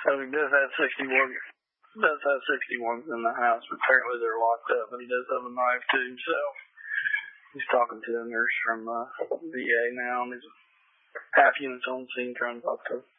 he does have 61. Does have 61s in the house, but apparently they're locked up. But he does have a knife too, so he's talking to a nurse from VA now, and there's half units on scene trying to talk to him.